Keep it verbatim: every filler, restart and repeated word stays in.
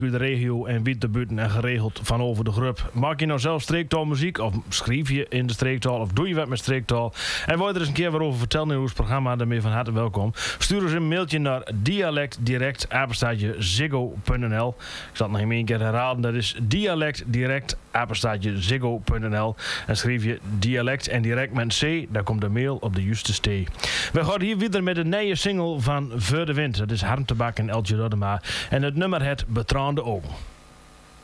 de regio en wiet de buiten en geregeld van over de groep. Maak je nou zelf streektaalmuziek of schrijf je in de streektaal of doe je wat met streektaal? En wil je er eens een keer wat over vertellen in ons programma, daarmee van harte welkom. Stuur ons een mailtje naar dialectdirect apenstaartje ziggo punt n l. Ik zal het nog een keer herhalen, dat is dialectdirect apenstaartje ziggo punt n l. En schrijf je dialect en direct met een C, daar komt de mail op de juiste stee. We gaan hier weer met een nieuwe single van Voor de Wind. Dat is Harm Tabak en Eltje Roddema. En het nummer het Betraande Ogen.